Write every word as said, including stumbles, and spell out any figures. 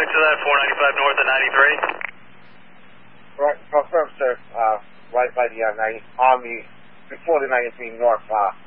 to that, four ninety-five north of ninety-three. Right, confirm, sir. Uh, right by the uh, ninety, on the, before the ninety-three north, uh,